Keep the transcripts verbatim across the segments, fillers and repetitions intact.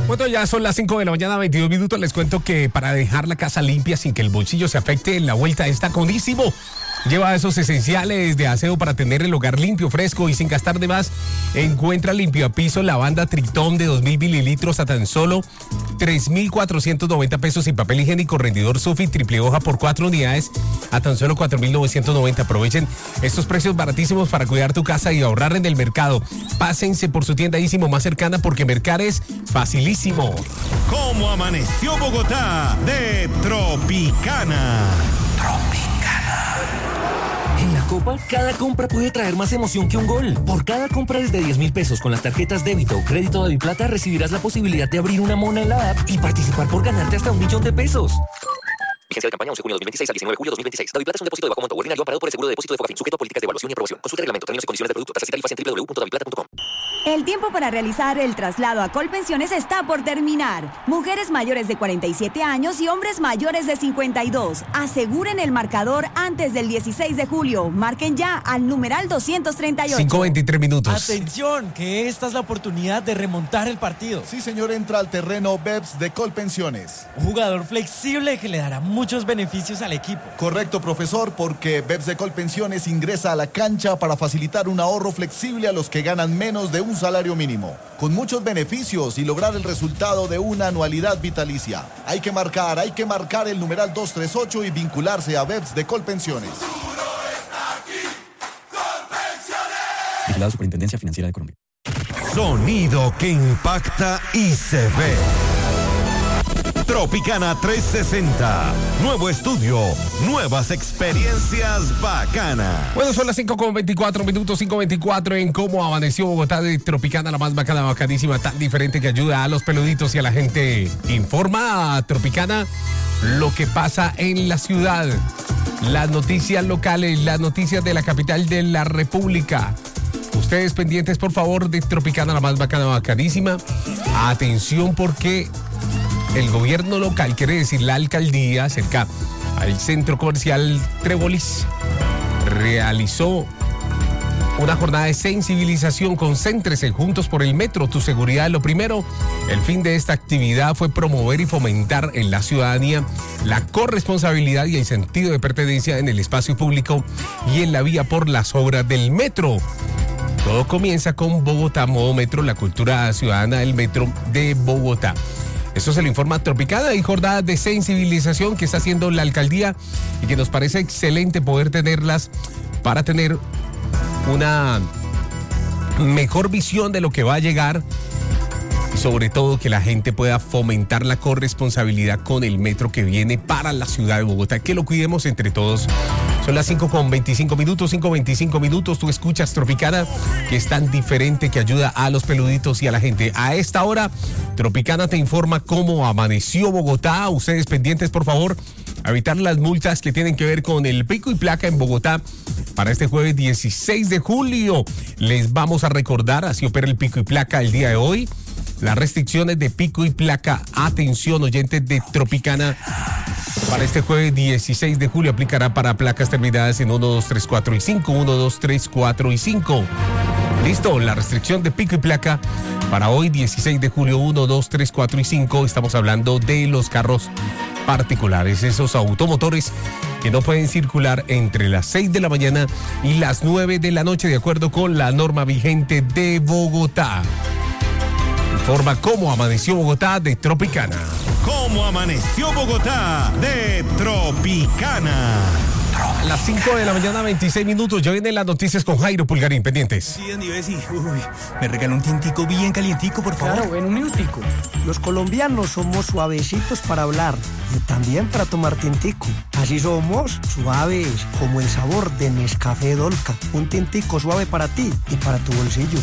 Bueno, ya son las cinco de la mañana, veintidós minutos. Les cuento que para dejar la casa limpia sin que el bolsillo se afecte, la vuelta está Condísimo. Lleva esos esenciales de aseo para tener el hogar limpio, fresco y sin gastar de más. Encuentra limpiapiso lavanda Tritón de dos mil mililitros a tan solo tres mil cuatrocientos noventa pesos y papel higiénico rendidor Sufi triple hoja por cuatro unidades a tan solo cuatro mil novecientos noventa. Aprovechen estos precios baratísimos para cuidar tu casa y ahorrar en el mercado. Pásense por su tienda Ísimo más cercana porque mercar es facilísimo. ¿Cómo amaneció Bogotá? De Tropicana. Tropicana. En la Copa, cada compra puede traer más emoción que un gol. Por cada compra desde diez mil pesos con las tarjetas débito o crédito de Biplata recibirás la posibilidad de abrir una mona en la app y participar por ganarte hasta un millón de pesos. Vigencia de campaña once de junio de dos mil veintiséis al diecinueve de julio de dos mil veintiséis. Daviplata es un depósito de bajo monto ordinario amparado por el seguro de depósito de Fogafín, sujeto a políticas de evaluación y aprobación. Consulta reglamento, términos y condiciones de producto, tasa y tarifas en doble u doble u doble u punto daviplata punto com. El tiempo para realizar el traslado a Colpensiones está por terminar. Mujeres mayores de cuarenta y siete años y hombres mayores de cincuenta y dos. Aseguren el marcador antes del dieciséis de julio. Marquen ya al numeral doscientos treinta y ocho. cinco veintitrés minutos. Atención, que esta es la oportunidad de remontar el partido. Sí, señor, entra al terreno Beps de Colpensiones. Un jugador flexible que le dará muchos beneficios al equipo. Correcto, profesor, porque Beps de Colpensiones ingresa a la cancha para facilitar un ahorro flexible a los que ganan menos de un salario mínimo, con muchos beneficios y lograr el resultado de una anualidad vitalicia. Hay que marcar, hay que marcar el numeral doscientos treinta y ocho y vincularse a Beps de Colpensiones. Vigilado Superintendencia Financiera de Colombia. Sonido que impacta y se ve. Tropicana trescientos sesenta. Nuevo estudio, nuevas experiencias bacanas. Bueno, son las cinco con veinticuatro minutos, cinco veinticuatro en cómo amaneció Bogotá de Tropicana, la más bacana, bacanísima, tan diferente que ayuda a los peluditos y a la gente. Informa a Tropicana lo que pasa en la ciudad, las noticias locales, las noticias de la capital de la República. Ustedes pendientes, por favor, de Tropicana, la más bacana, bacanísima. Atención porque el gobierno local, quiere decir la alcaldía, cerca al centro comercial Trébolis, realizó una jornada de sensibilización. Concéntrese juntos por el metro, tu seguridad es lo primero. El fin de esta actividad fue promover y fomentar en la ciudadanía la corresponsabilidad y el sentido de pertenencia en el espacio público y en la vía por las obras del metro. Todo comienza con Bogotá Modo Metro, la cultura ciudadana del metro de Bogotá. Esto se lo informa Tropicana y jornadas de sensibilización que está haciendo la alcaldía y que nos parece excelente poder tenerlas para tener una mejor visión de lo que va a llegar y sobre todo que la gente pueda fomentar la corresponsabilidad con el metro que viene para la ciudad de Bogotá, que lo cuidemos entre todos. Son las cinco con veinticinco minutos, cinco veinticinco minutos, tú escuchas Tropicana, que es tan diferente, que ayuda a los peluditos y a la gente. A esta hora, Tropicana te informa cómo amaneció Bogotá. Ustedes pendientes, por favor, a evitar las multas que tienen que ver con el pico y placa en Bogotá. Para este jueves dieciséis de julio, les vamos a recordar, así opera el pico y placa el día de hoy. Las restricciones de pico y placa, atención oyentes de Tropicana, para este jueves dieciséis de julio aplicará para placas terminadas en uno, dos, tres, cuatro y cinco, uno, dos, tres, cuatro y cinco. Listo, la restricción de pico y placa para hoy dieciséis de julio, uno, dos, tres, cuatro y cinco. Estamos hablando de los carros particulares, esos automotores que no pueden circular entre las seis de la mañana y las nueve de la noche, de acuerdo con la norma vigente de Bogotá. Informa cómo amaneció Bogotá de Tropicana. ¿Cómo amaneció Bogotá de Tropicana? A las cinco de la mañana, veintiséis minutos. Ya vienen las noticias con Jairo Pulgarín, pendientes. Sí, Andy Bessi. Uy, me regaló un tintico bien calientico, por favor. Claro, en un minutico. Los colombianos somos suavecitos para hablar y también para tomar tintico. Así somos suaves, como el sabor de Nescafé Dolca. Un tintico suave para ti y para tu bolsillo.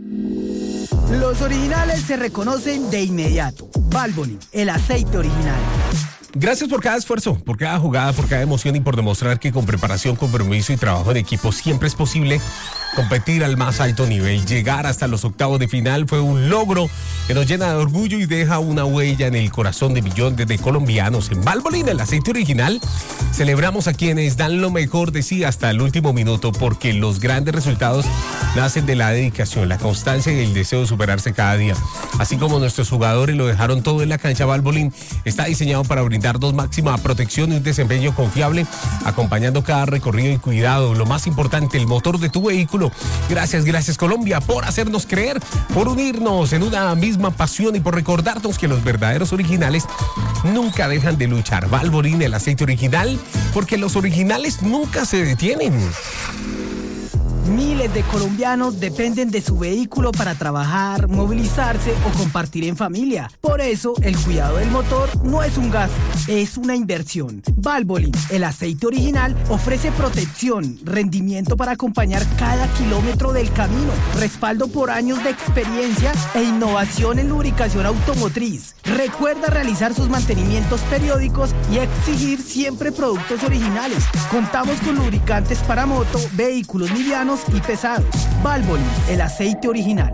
Los originales se reconocen de inmediato. Valvoline, el aceite original. Gracias por cada esfuerzo, por cada jugada, por cada emoción y por demostrar que con preparación, compromiso y trabajo en equipo siempre es posible competir al más alto nivel. Llegar hasta los octavos de final fue un logro que nos llena de orgullo y deja una huella en el corazón de millones de colombianos. En Valvoline, el aceite original, celebramos a quienes dan lo mejor de sí hasta el último minuto, porque los grandes resultados nacen de la dedicación, la constancia y el deseo de superarse cada día. Así como nuestros jugadores lo dejaron todo en la cancha, Valvoline está diseñado para brindarnos máxima protección y un desempeño confiable, acompañando cada recorrido y cuidado. Lo más importante, el motor de tu vehículo. Gracias, gracias Colombia por hacernos creer, por unirnos en una misma pasión y por recordarnos que los verdaderos originales nunca dejan de luchar. Valvoline, el aceite original, porque los originales nunca se detienen. Miles de colombianos dependen de su vehículo para trabajar, movilizarse o compartir en familia. Por eso, el cuidado del motor no es un gasto, es una inversión. Valvoline, el aceite original, ofrece protección, rendimiento para acompañar cada kilómetro del camino, respaldo por años de experiencia e innovación en lubricación automotriz. Recuerda realizar sus mantenimientos periódicos y exigir siempre productos originales. Contamos con lubricantes para moto, vehículos livianos y pesados. Valvoline, el aceite original.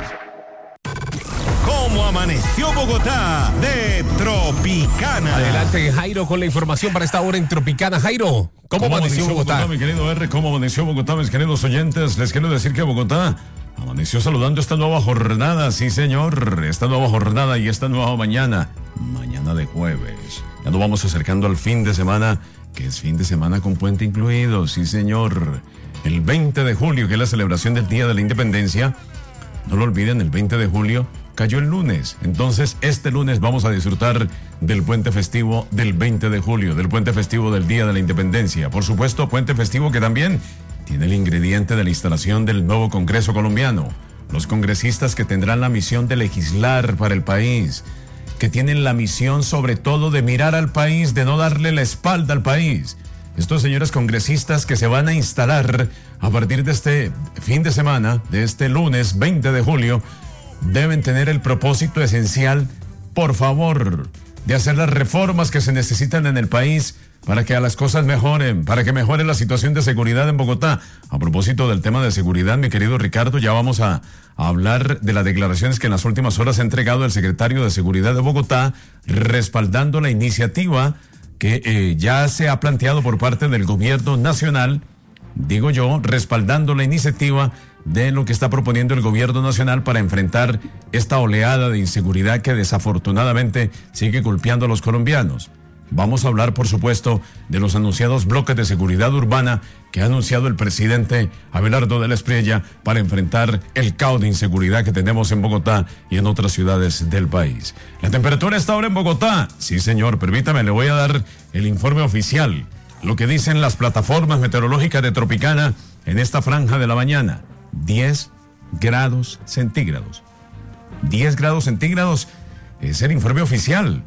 ¿Cómo amaneció Bogotá? De Tropicana. Adelante, Jairo, con la información para esta hora en Tropicana. Jairo, ¿cómo, ¿Cómo amaneció Bogotá? Bogotá? Mi querido R, ¿cómo amaneció Bogotá, mis queridos oyentes? Les quiero decir que Bogotá amaneció saludando esta nueva jornada, sí señor, esta nueva jornada y esta nueva mañana, mañana de jueves. Ya nos vamos acercando al fin de semana, que es fin de semana con puente incluido, sí señor. El veinte de julio, que es la celebración del Día de la Independencia, no lo olviden, el veinte de julio cayó el lunes. Entonces, este lunes vamos a disfrutar del puente festivo del veinte de julio, del puente festivo del Día de la Independencia. Por supuesto, puente festivo que también tiene el ingrediente de la instalación del nuevo Congreso colombiano. Los congresistas que tendrán la misión de legislar para el país, que tienen la misión sobre todo de mirar al país, de no darle la espalda al país. Estos señores congresistas que se van a instalar a partir de este fin de semana, de este lunes veinte de julio, deben tener el propósito esencial, por favor, de hacer las reformas que se necesitan en el país para que las cosas mejoren, para que mejore la situación de seguridad en Bogotá. A propósito del tema de seguridad, mi querido Ricardo, ya vamos a, a hablar de las declaraciones que en las últimas horas ha entregado el secretario de Seguridad de Bogotá, respaldando la iniciativa que eh, ya se ha planteado por parte del gobierno nacional, digo yo, respaldando la iniciativa de lo que está proponiendo el gobierno nacional para enfrentar esta oleada de inseguridad que desafortunadamente sigue golpeando a los colombianos. Vamos a hablar, por supuesto, de los anunciados bloques de seguridad urbana que ha anunciado el presidente Abelardo de la Espriella para enfrentar el caos de inseguridad que tenemos en Bogotá y en otras ciudades del país. La temperatura está ahora en Bogotá. Sí, señor, permítame, le voy a dar el informe oficial. Lo que dicen las plataformas meteorológicas de Tropicana en esta franja de la mañana. diez grados centígrados. diez grados centígrados es el informe oficial.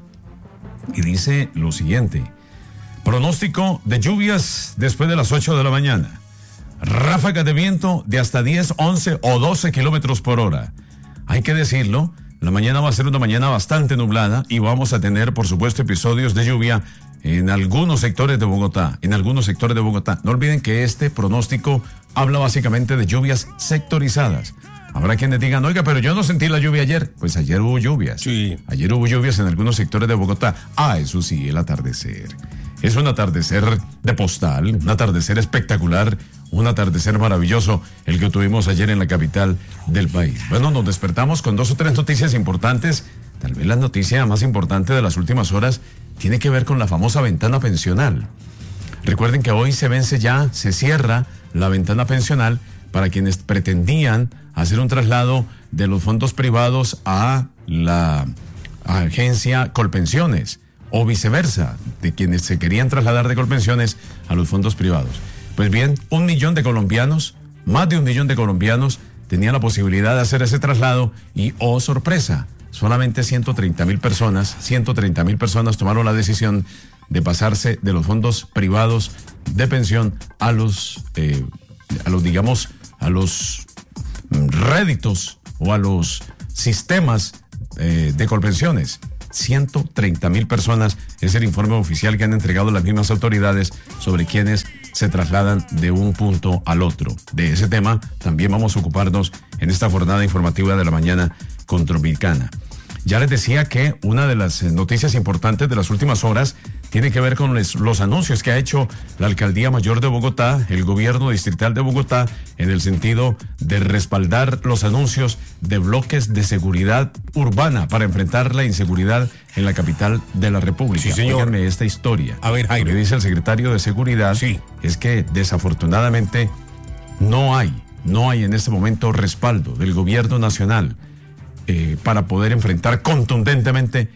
Y dice lo siguiente: pronóstico de lluvias después de las ocho de la mañana. Ráfagas de viento de hasta diez, once o doce kilómetros por hora. Hay que decirlo, la mañana va a ser una mañana bastante nublada y vamos a tener, por supuesto, episodios de lluvia en algunos sectores de Bogotá. En algunos sectores de Bogotá. No olviden que este pronóstico habla básicamente de lluvias sectorizadas. Habrá quienes digan, oiga, pero yo no sentí la lluvia ayer. Pues ayer hubo lluvias. Sí. Ayer hubo lluvias en algunos sectores de Bogotá. Ah, eso sí, el atardecer. Es un atardecer de postal, un atardecer espectacular, un atardecer maravilloso, el que tuvimos ayer en la capital del país. Bueno, nos despertamos con dos o tres noticias importantes. Tal vez la noticia más importante de las últimas horas tiene que ver con la famosa ventana pensional. Recuerden que hoy se vence ya, se cierra la ventana pensional para quienes pretendían hacer un traslado de los fondos privados a la agencia Colpensiones o viceversa, de quienes se querían trasladar de Colpensiones a los fondos privados. Pues bien, un millón de colombianos, más de un millón de colombianos tenían la posibilidad de hacer ese traslado y, oh sorpresa, solamente ciento treinta mil personas, ciento treinta mil personas tomaron la decisión de pasarse de los fondos privados de pensión a los, eh, a los digamos, a los réditos o a los sistemas eh, de Colpensiones. ciento treinta mil personas es el informe oficial que han entregado las mismas autoridades sobre quienes se trasladan de un punto al otro. De ese tema también vamos a ocuparnos en esta jornada informativa de la mañana con Tropicana. Ya les decía que una de las noticias importantes de las últimas horas tiene que ver con les, los anuncios que ha hecho la Alcaldía Mayor de Bogotá, el Gobierno Distrital de Bogotá, en el sentido de respaldar los anuncios de bloques de seguridad urbana para enfrentar la inseguridad en la capital de la República. Sí, señor. Óiganme esta historia. A ver, Jairo. Lo que dice el secretario de Seguridad sí. es que desafortunadamente no hay, no hay en este momento respaldo del Gobierno Nacional Eh, para poder enfrentar contundentemente